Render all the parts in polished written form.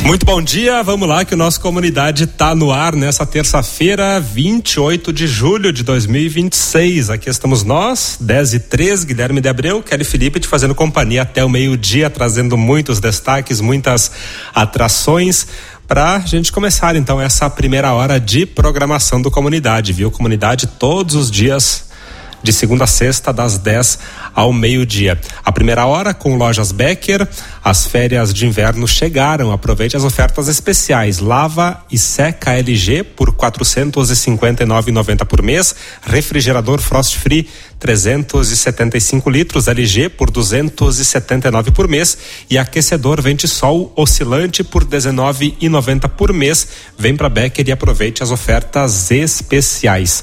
Muito bom dia, vamos lá que o nosso Comunidade está no ar nessa terça-feira, 28 de julho de 2026. Aqui estamos nós, 10h03, Guilherme de Abreu, Kelly Felipe te fazendo companhia até o meio-dia, trazendo muitos destaques, muitas atrações para a gente começar então essa primeira hora de programação do Comunidade, viu? Comunidade todos os dias de segunda a sexta, das 10 ao meio-dia. A primeira hora com Lojas Becker, as férias de inverno chegaram, aproveite as ofertas especiais, lava e seca LG por R$ 459,90 por mês, refrigerador Frost Free 375 litros LG por R$ 279 por mês e aquecedor Ventisol oscilante por R$ 19,90 por mês. Vem para Becker e aproveite as ofertas especiais.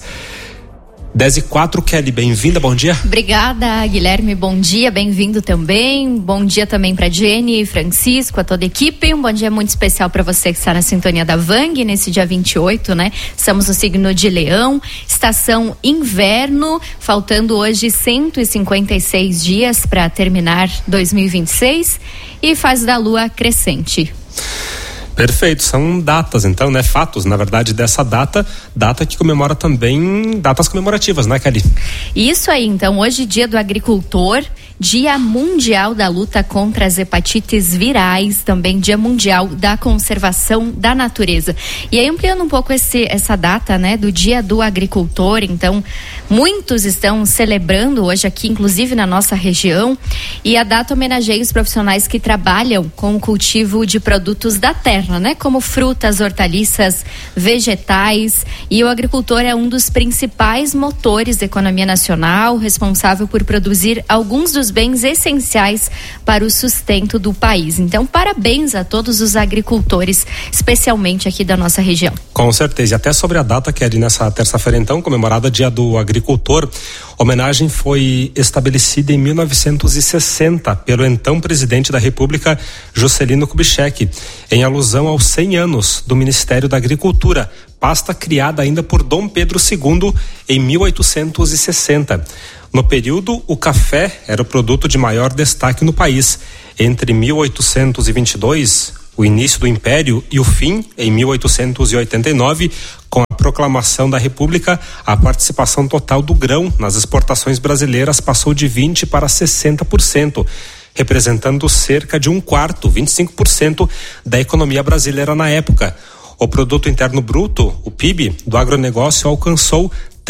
10h04, Kelly, bem-vinda, bom dia. Obrigada, Guilherme, bom dia, bem-vindo também. Bom dia também para Jenny, Francisco, a toda a equipe. Um bom dia muito especial para você que está na sintonia da Vang nesse dia 28, né? Estamos no signo de Leão, estação inverno, faltando hoje 156 dias para terminar 2026 e fase da lua crescente. Perfeito, são datas então, né? Fatos, na verdade, dessa data que comemora também datas comemorativas, né, Kelly? Isso aí, então, hoje Dia do Agricultor, Dia Mundial da Luta contra as Hepatites Virais, também Dia Mundial da Conservação da Natureza. E aí, ampliando um pouco essa data, né, do Dia do Agricultor, então, muitos estão celebrando hoje aqui, inclusive na nossa região, e a data homenageia os profissionais que trabalham com o cultivo de produtos da terra, né, como frutas, hortaliças, vegetais, e o agricultor é um dos principais motores da economia nacional, responsável por produzir alguns dos bens essenciais para o sustento do país. Então, parabéns a todos os agricultores, especialmente aqui da nossa região. Com certeza, e até sobre a data que é ali nessa terça-feira então, comemorada Dia do Agricultor, homenagem foi estabelecida em 1960 pelo então presidente da República, Juscelino Kubitschek, em alusão aos 100 anos do Ministério da Agricultura, pasta criada ainda por Dom Pedro II em 1860. No período, o café era o produto de maior destaque no país. Entre 1822, o início do Império, e o fim, em 1889, com a proclamação da República, a participação total do grão nas exportações brasileiras passou de 20% para 60%, representando cerca de 25% da economia brasileira na época. O Produto Interno Bruto, o PIB, do agronegócio alcançou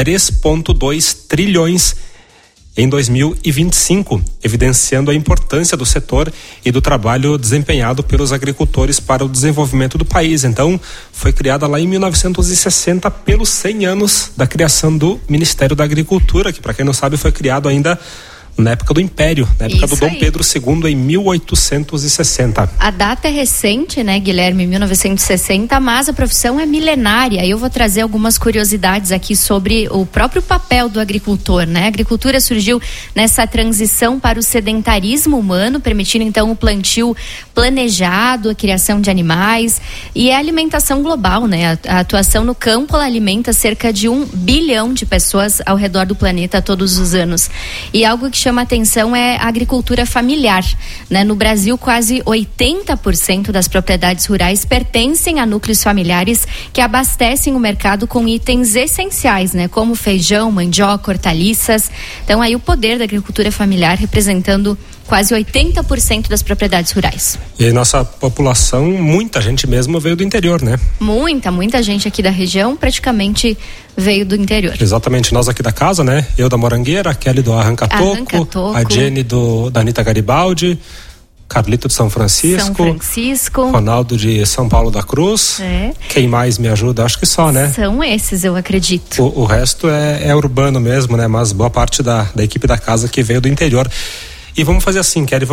3,2 trilhões em 2025, evidenciando a importância do setor e do trabalho desempenhado pelos agricultores para o desenvolvimento do país. Então, foi criada lá em 1960 pelos 100 anos da criação do Ministério da Agricultura, que, para quem não sabe, foi criado ainda na época do Império, na época do Dom Pedro II, em 1860. A data é recente, né, Guilherme, 1960, mas a profissão é milenária. Eu vou trazer algumas curiosidades aqui sobre o próprio papel do agricultor, né? A agricultura surgiu nessa transição para o sedentarismo humano, permitindo então o plantio planejado, a criação de animais e a alimentação global, né? A atuação no campo, ela alimenta cerca de 1 bilhão de pessoas ao redor do planeta todos os anos. E algo que chama atenção é a agricultura familiar, né? No Brasil, quase 80% das propriedades rurais pertencem a núcleos familiares que abastecem o mercado com itens essenciais, né? Como feijão, mandioca, hortaliças. Então, aí o poder da agricultura familiar representando quase 80% das propriedades rurais. E nossa população, muita gente mesmo veio do interior, né? Muita gente aqui da região praticamente veio do interior. Exatamente, nós aqui da casa, né? Eu da Morangueira, a Kelly do Arranca-Toco, a Jenny da Anitta Garibaldi, Carlito de São Francisco, Ronaldo de São Paulo da Cruz. Quem mais me ajuda? Acho que só, né? São esses, eu acredito. O resto é urbano mesmo, né? Mas boa parte da equipe da casa que veio do interior. E vamos fazer assim, Kelly,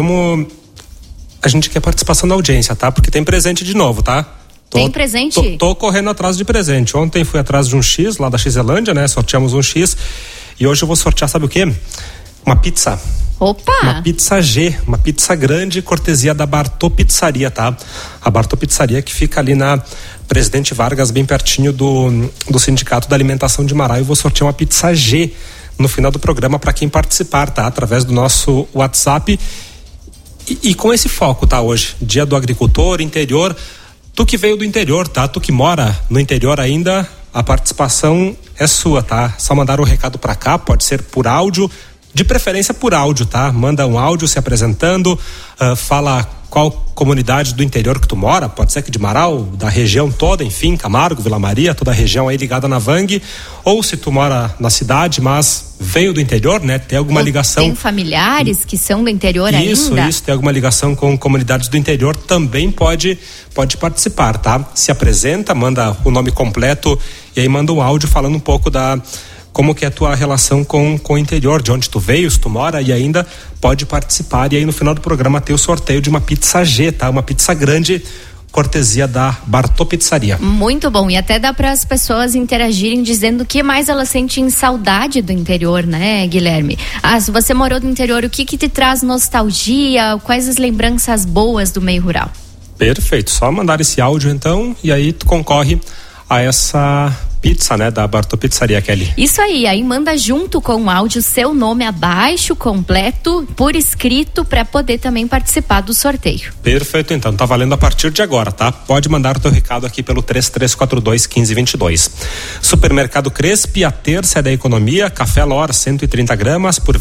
a gente quer participação da audiência, tá? Porque tem presente de novo, tá? Tem presente? Tô correndo atrás de presente. Ontem fui atrás de um X lá da Xelândia, né? Sorteamos um X. E hoje eu vou sortear, sabe o quê? Uma pizza. Opa! Uma pizza G, uma pizza grande, cortesia da Bartô Pizzaria, tá? A Bartô Pizzaria que fica ali na Presidente Vargas, bem pertinho do Sindicato da Alimentação de Mará. Eu vou sortear uma pizza G no final do programa para quem participar, tá? Através do nosso WhatsApp e com esse foco, tá? Hoje, Dia do Agricultor, interior, Tu que veio do interior, tá? Tu que mora no interior ainda, a participação é sua, tá? Só mandar o recado pra cá, pode ser por áudio, de preferência por áudio, tá? Manda um áudio se apresentando, fala qual comunidade do interior que tu mora, pode ser aqui de Marau, da região toda, enfim, Camargo, Vila Maria, toda a região aí ligada na Vang, ou se tu mora na cidade, mas veio do interior, né? Tem alguma ligação... Tem familiares que são do interior ainda? Isso, tem alguma ligação com comunidades do interior, também pode participar, tá? Se apresenta, manda o nome completo e aí manda um áudio falando um pouco como que é a tua relação com o interior, de onde tu veio, se tu mora, e ainda pode participar. E aí no final do programa tem o sorteio de uma pizza G, tá? Uma pizza grande, cortesia da Bartô Pizzaria. Muito bom, e até dá para as pessoas interagirem dizendo o que mais elas sentem saudade do interior, né, Guilherme? Se você morou no interior, o que te traz nostalgia, quais as lembranças boas do meio rural? Perfeito, só mandar esse áudio então, e aí tu concorre a essa pizza, né, da Bartô Pizzaria, Kelly. Isso aí manda junto com o áudio seu nome abaixo, completo, por escrito, para poder também participar do sorteio. Perfeito, então, tá valendo a partir de agora, tá? Pode mandar o teu recado aqui pelo 3342-1522. Supermercado Crespi, a terça é da economia, café Lor 130 gramas por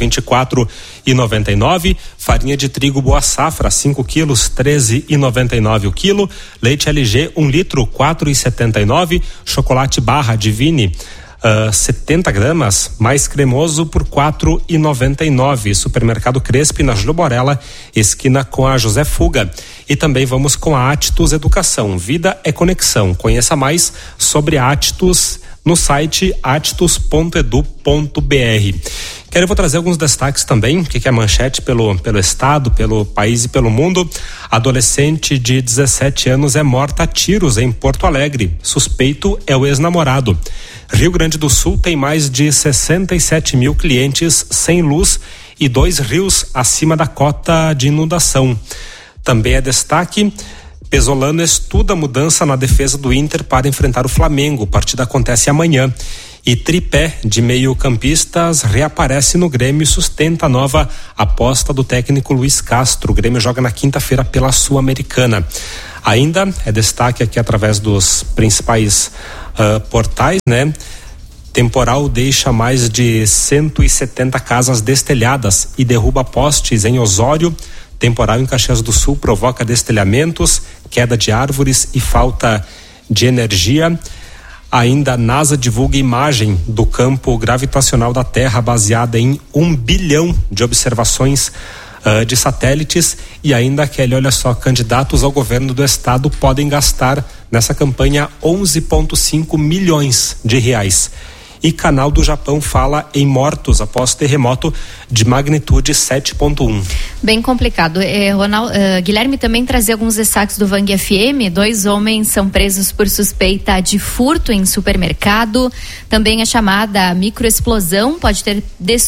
R$24,99, farinha de trigo Boa Safra 5 quilos, R$13,99 o quilo, leite LG 1 litro, R$4,79, chocolate Barra Divine 70 gramas, mais cremoso por R$4,99. Supermercado Crespi, na Júlio Borella, esquina com a José Fuga. E também vamos com a Attus Educação. Vida é conexão. Conheça mais sobre a Attus no site attus.edu.br. Eu vou trazer alguns destaques também, que é manchete pelo estado, pelo país e pelo mundo. Adolescente de 17 anos é morta a tiros em Porto Alegre. Suspeito é o ex-namorado. Rio Grande do Sul tem mais de 67 mil clientes sem luz e 2 rios acima da cota de inundação. Também é destaque: Pesolano estuda mudança na defesa do Inter para enfrentar o Flamengo. A partida acontece amanhã. E tripé de meio-campistas reaparece no Grêmio e sustenta a nova aposta do técnico Luiz Castro. O Grêmio joga na quinta-feira pela Sul-Americana. Ainda é destaque aqui através dos principais portais, né? Temporal deixa mais de 170 casas destelhadas e derruba postes em Osório. Temporal em Caxias do Sul provoca destelhamentos, queda de árvores e falta de energia. Ainda a NASA divulga imagem do campo gravitacional da Terra baseada em 1 bilhão de observações de satélites. E ainda, Kelly, olha só, candidatos ao governo do estado podem gastar nessa campanha 11,5 milhões de reais. E Canal do Japão fala em mortos após terremoto de magnitude 7,1. Bem complicado. Guilherme também trazia alguns destaques do Vang FM. 2 homens são presos por suspeita de furto em supermercado. Também a chamada microexplosão pode ter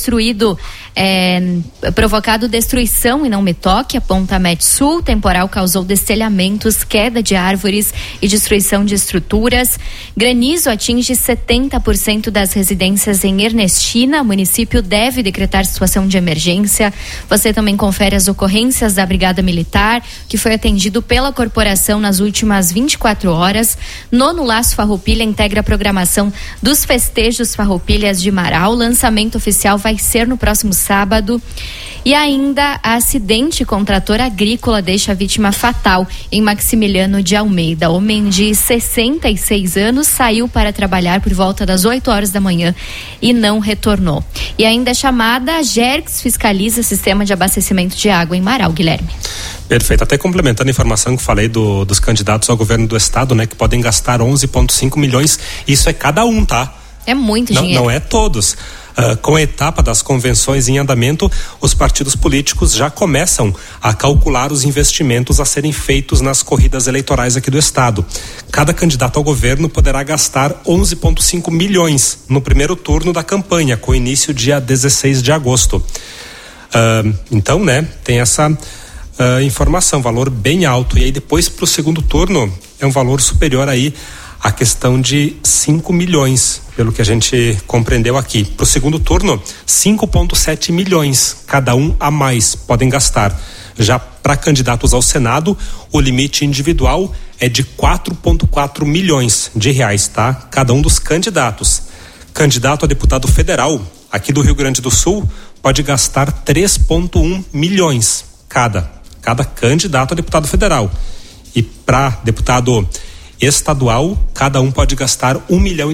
provocado destruição e não me toque, aponta a Metsul. Temporal causou destelhamentos, queda de árvores e destruição de estruturas. Granizo atinge 70% das residências em Ernestina. O município deve decretar situação de emergência. Você também confere as ocorrências da Brigada Militar, que foi atendido pela corporação nas últimas 24 horas. Nono Laço Farroupilha integra a programação dos festejos Farroupilhas de Marau. O lançamento oficial vai ser no próximo sábado. E ainda, acidente com trator agrícola deixa a vítima fatal em Maximiliano de Almeida. Homem de 66 anos saiu para trabalhar por volta das 8 horas da manhã e não retornou. E ainda a chamada Gergs fiscaliza sistema de abastecimento de água em Marau, Guilherme. Perfeito, até complementando a informação que falei dos candidatos ao governo do estado, né, que podem gastar 11,5 milhões, isso é cada um, tá? É muito dinheiro. Não é todos. Com a etapa das convenções em andamento, os partidos políticos já começam a calcular os investimentos a serem feitos nas corridas eleitorais aqui do estado. Cada candidato ao governo poderá gastar 11,5 milhões no primeiro turno da campanha, com início dia 16 de agosto. Então, né, tem essa informação, valor bem alto. E aí depois para o segundo turno é um valor superior aí a questão de 5 milhões, pelo que a gente compreendeu aqui. Para o segundo turno, 5,7 milhões, cada um a mais podem gastar. Já para candidatos ao Senado, o limite individual é de 4,4 milhões de reais, tá? Cada um dos candidatos. Candidato a deputado federal, aqui do Rio Grande do Sul, pode gastar 3,1 milhões cada candidato a deputado federal. E para deputado estadual, cada um pode gastar 1,2 milhão.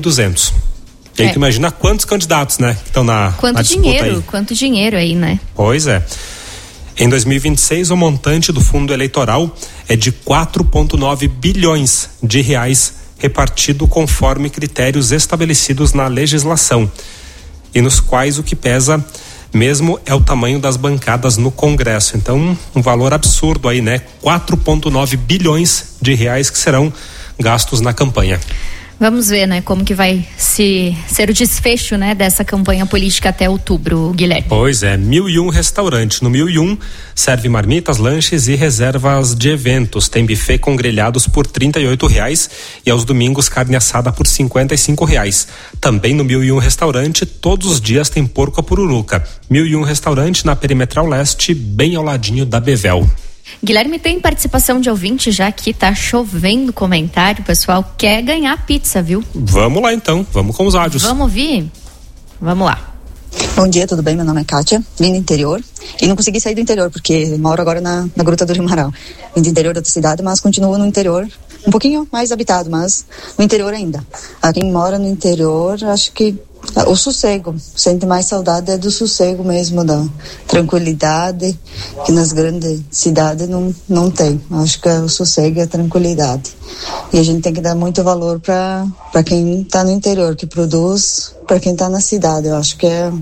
E aí tu imagina quantos candidatos, né, que estão na disputa aí. Quanto dinheiro aí, né? Pois é. Em 2026, o montante do fundo eleitoral é de 4,9 bilhões de reais, repartido conforme critérios estabelecidos na legislação, e nos quais o que pesa mesmo é o tamanho das bancadas no Congresso. Então, um valor absurdo aí, né? 4,9 bilhões de reais que serão gastos na campanha. Vamos ver, né, como que vai ser o desfecho, né, dessa campanha política até outubro, Guilherme. Pois é, 1001 restaurante. No 1001 serve marmitas, lanches e reservas de eventos. Tem buffet com grelhados por R$38 e aos domingos carne assada por R$55. Também no 1001 restaurante, todos os dias tem porco a pururuca. 1001 restaurante na Perimetral Leste, bem ao ladinho da Bevel. Guilherme, tem participação de ouvinte já que tá chovendo comentário, o pessoal quer ganhar pizza, viu? Vamos lá então, vamos com os áudios. Vamos ouvir? Vamos lá. Bom dia, tudo bem? Meu nome é Kátia, vim do interior e não consegui sair do interior porque moro agora na Gruta do Rio Marau. Vim do interior da cidade, mas continuo no interior, um pouquinho mais habitado, mas no interior ainda. A quem mora no interior, acho que o sossego, sente mais saudade do sossego mesmo, da tranquilidade, que nas grandes cidades não tem. Acho que o sossego é a tranquilidade. E a gente tem que dar muito valor para quem está no interior, que produz, para quem está na cidade. Eu acho que é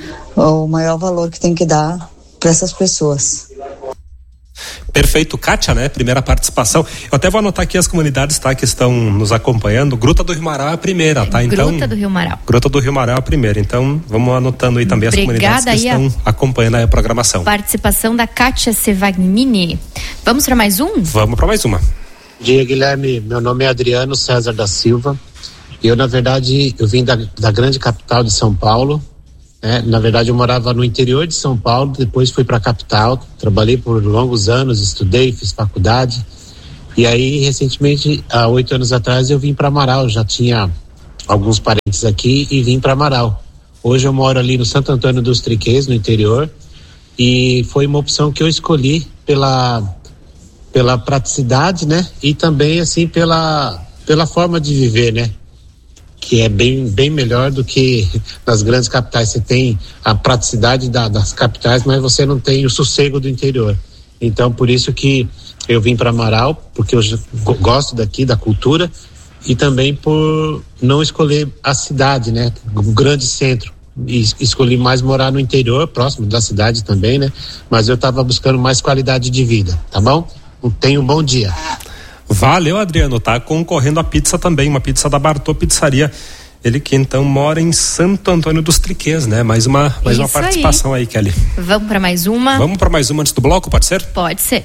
o maior valor que tem que dar para essas pessoas. Perfeito, Kátia, né? Primeira participação. Eu até vou anotar aqui as comunidades, tá? Que estão nos acompanhando. Gruta do Rio Marau é a primeira, tá? Então, Gruta do Rio Marau. Gruta do Rio Marau é a primeira. Então, vamos anotando aí também as comunidades que estão acompanhando aí a programação. Participação da Kátia Sevagnini. Vamos para mais um? Vamos para mais uma. Bom dia, Guilherme. Meu nome é Adriano César da Silva. Eu, na verdade, vim da grande capital de São Paulo. Na verdade, eu morava no interior de São Paulo, depois fui para a capital, trabalhei por longos anos, estudei, fiz faculdade. E aí, recentemente, há 8 anos atrás, eu vim para Marau. Já tinha alguns parentes aqui e vim para Marau. Hoje eu moro ali no Santo Antônio dos Triquês, no interior, e foi uma opção que eu escolhi pela praticidade, né? E também, assim, pela forma de viver, né? Que é bem melhor do que nas grandes capitais. Você tem a praticidade das capitais, mas você não tem o sossego do interior. Então, por isso que eu vim para Marau, porque eu gosto daqui, da cultura, e também por não escolher a cidade, né? O grande centro. E escolhi mais morar no interior, próximo da cidade também, né? Mas eu estava buscando mais qualidade de vida, tá bom? Tenha um bom dia. Valeu, Adriano, tá concorrendo a pizza também, uma pizza da Bartô Pizzaria. Ele que então mora em Santo Antônio dos Triquês, né? Mais uma participação aí, Kelly. Vamos para mais uma? Vamos para mais uma antes do bloco, pode ser? Pode ser.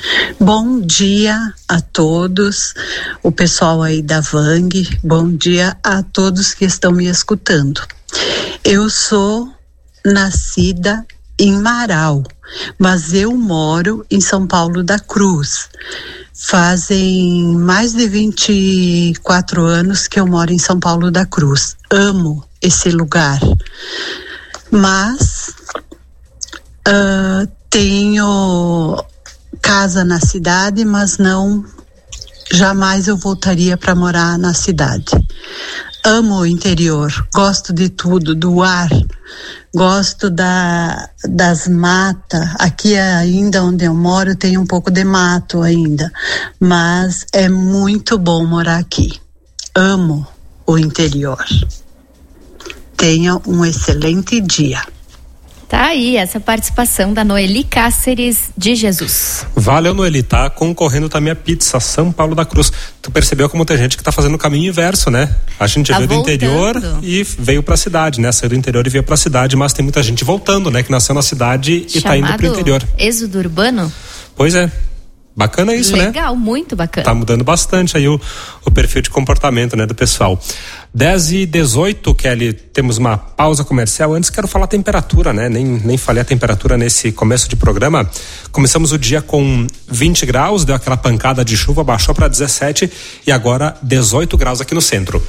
Bom dia a todos, o pessoal aí da Vang, bom dia a todos que estão me escutando. Eu sou nascida em Marau, mas eu moro em São Paulo da Cruz. Fazem mais de 24 anos que eu moro em São Paulo da Cruz. Amo esse lugar. Mas tenho casa na cidade, mas jamais eu voltaria para morar na cidade. Amo o interior, gosto de tudo, do ar, gosto das matas. Aqui ainda onde eu moro tem um pouco de mato ainda, mas é muito bom morar aqui. Amo o interior. Tenha um excelente dia. Tá aí essa participação da Noeli Cáceres de Jesus. Valeu, Noeli, tá concorrendo também a pizza São Paulo da Cruz. Tu percebeu como tem gente que tá fazendo o caminho inverso, né? A gente veio do interior e veio pra cidade, né? Saiu do interior e veio pra cidade, mas tem muita gente voltando, né? Que nasceu na cidade e tá indo pro interior. Êxodo urbano? Pois é. Bacana isso, Legal, né? Legal, muito bacana. Tá mudando bastante aí o perfil de comportamento, né, do pessoal. 10h18, Kelly, temos uma pausa comercial. Antes quero falar a temperatura, né? Nem falei a temperatura nesse começo de programa. Começamos o dia com 20 graus, deu aquela pancada de chuva, baixou para 17 e agora 18 graus aqui no centro.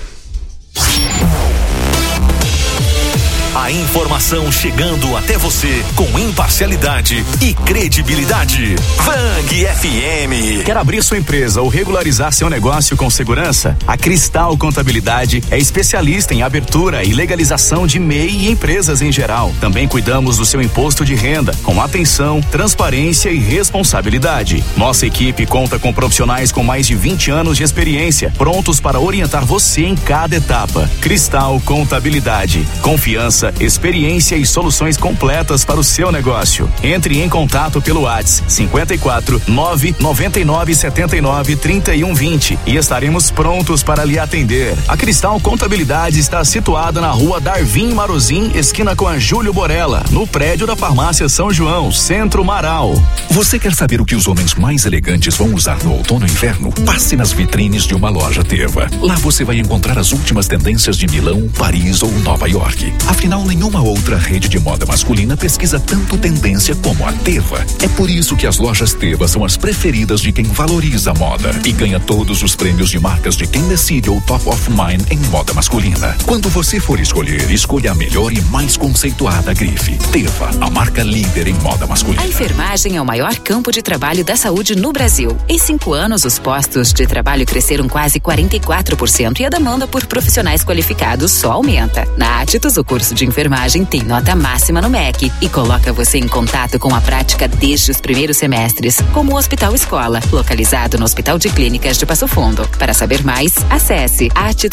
A informação chegando até você com imparcialidade e credibilidade. Fang FM. Quer abrir sua empresa ou regularizar seu negócio com segurança? A Cristal Contabilidade é especialista em abertura e legalização de MEI e empresas em geral. Também cuidamos do seu imposto de renda, com atenção, transparência e responsabilidade. Nossa equipe conta com profissionais com mais de 20 anos de experiência, prontos para orientar você em cada etapa. Cristal Contabilidade. Confiança, experiência e soluções completas para o seu negócio. Entre em contato pelo WhatsApp 54 999 79 31 20 e estaremos prontos para lhe atender. A Cristal Contabilidade está situada na rua Darvin Marozin, esquina com a Júlio Borella, no prédio da Farmácia São João, Centro Marau. Você quer saber o que os homens mais elegantes vão usar no outono e inverno? Passe nas vitrines de uma loja Teva. Lá você vai encontrar as últimas tendências de Milão, Paris ou Nova York. Afinal, nenhuma outra rede de moda masculina pesquisa tanto tendência como a Teva. É por isso que as lojas Teva são as preferidas de quem valoriza a moda e ganha todos os prêmios de marcas de quem decide o Top of Mind em moda masculina. Quando você for escolher, escolha a melhor e mais conceituada grife. Teva, a marca líder em moda masculina. A enfermagem é o maior campo de trabalho da saúde no Brasil. Em 5 anos, os postos de trabalho cresceram quase 44% e a demanda por profissionais qualificados só aumenta. Na Atitus, o curso de enfermagem tem nota máxima no MEC e coloca você em contato com a prática desde os primeiros semestres, como o Hospital Escola, localizado no Hospital de Clínicas de Passo Fundo. Para saber mais, acesse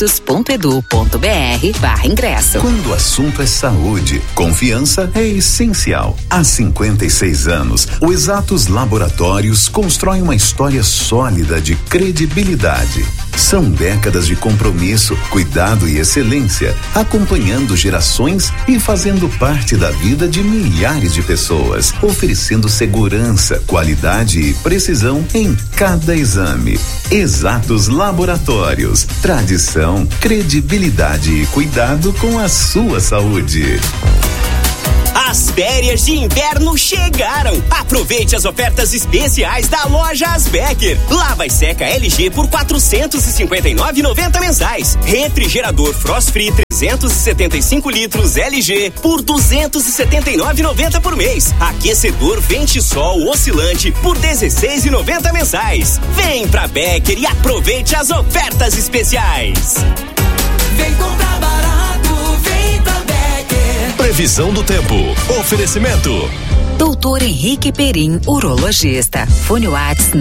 atitus.edu.br/ingresso. Quando o assunto é saúde, confiança é essencial. Há 56 anos, o Exatos Laboratórios constrói uma história sólida de credibilidade. São décadas de compromisso, cuidado e excelência, acompanhando gerações e fazendo parte da vida de milhares de pessoas, oferecendo segurança, qualidade e precisão em cada exame. Exatos Laboratórios, tradição, credibilidade e cuidado com a sua saúde. As férias de inverno chegaram! Aproveite as ofertas especiais da loja Asbecker. Lava e seca LG por R$ 459,90 mensais. Refrigerador Frost Free 375 litros LG por R$ 279,90 por mês. Aquecedor Vente-Sol oscilante por R$ 16,90 mensais. Vem pra Becker e aproveite as ofertas especiais. Vem comprar barato, vem pra Becker. Previsão do tempo. Oferecimento. Doutor Henrique Perim, urologista. Fone WhatsApp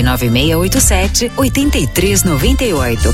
99687-8398.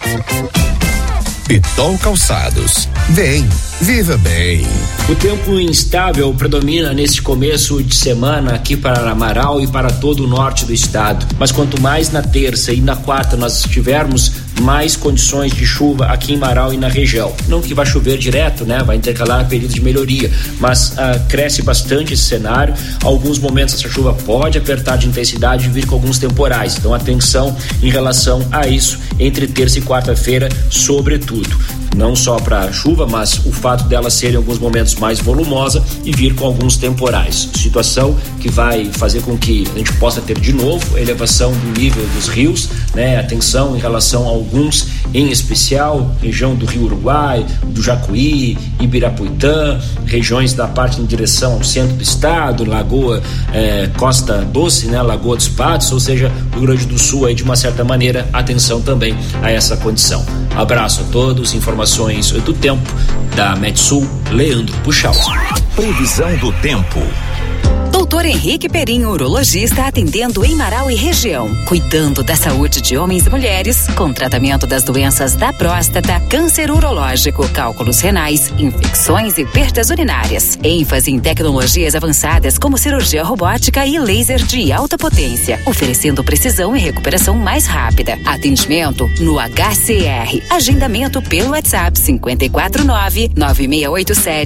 Pitol Calçados. Vem, viva bem. O tempo instável predomina neste começo de semana aqui para Amaral e para todo o norte do estado. Mas quanto mais na terça e na quarta nós tivermos, mais condições de chuva aqui em Amaral e na região. Não que vai chover direto, né? Vai intercalar períodos de melhoria, mas cresce bastante esse cenário. Alguns momentos essa chuva pode apertar de intensidade e vir com alguns temporais. Então atenção em relação a isso entre terça e quarta-feira, sobretudo. Não só para chuva, mas o fato dela ser em alguns momentos mais volumosa e vir com alguns temporais. Situação que vai fazer com que a gente possa ter de novo elevação do nível dos rios, né? Atenção em relação a alguns, em especial região do Rio Uruguai, do Jacuí, Ibirapuitã, regiões da parte em direção ao centro do estado, Lagoa Costa Doce, né? Lagoa dos Patos, ou seja, Rio Grande do Sul aí de uma certa maneira, atenção também a essa condição. Abraço a todos, informações do tempo da Metsul, Leandro Puxal. Previsão do tempo. Doutor Henrique Perim, urologista, atendendo em Marau e região, cuidando da saúde de homens e mulheres, com tratamento das doenças da próstata, câncer urológico, cálculos renais, infecções e perdas urinárias. ênfase em tecnologias avançadas como cirurgia robótica e laser de alta potência, oferecendo precisão e recuperação mais rápida. Atendimento no HCR. Agendamento pelo WhatsApp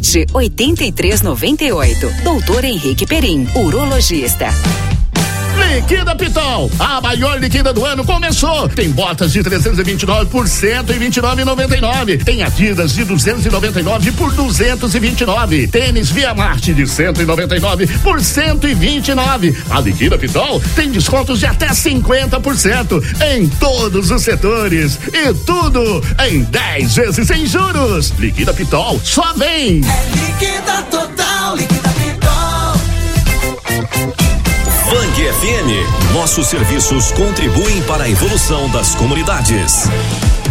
549-9687-8398. Doutor Henrique Perim, urologista. Liquida Pitol, a maior liquida do ano começou. Tem botas de 329 por 129,99. Tem Adidas de 299 por 229. Tênis Via Marte de 199 por 129. A Liquida Pitol tem descontos de até 50% em todos os setores e tudo em 10 vezes sem juros. Liquida Pitol, só vem. Liquida total, Liquida Pitol. Band FM, nossos serviços contribuem para a evolução das comunidades.